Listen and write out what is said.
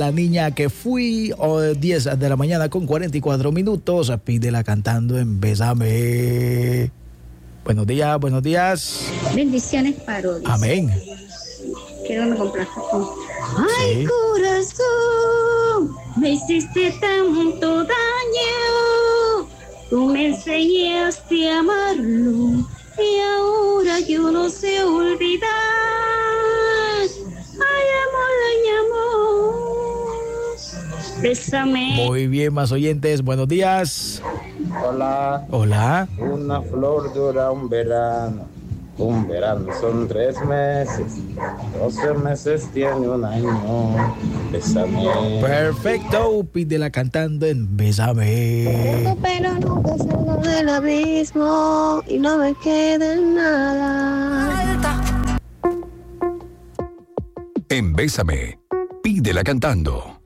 La niña que fui, 10 de la mañana con 44 minutos. Pídela cantando en Bésame. Buenos días, buenos días. Bendiciones, parodias. Amén. Quiero que me complazca con... Ay, Sí. corazón, me hiciste tanto daño. Tú me enseñaste a amarlo y ahora yo no sé olvidar. Ay, amor, bésame. Muy bien, más oyentes, buenos días. Hola. Hola. Una flor dura un verano son 3 meses, 12 meses tiene un año. Bésame. Perfecto, pídela cantando en Bésame. Pero nunca salgo del abismo y no me queda nada. En Bésame, pídela cantando.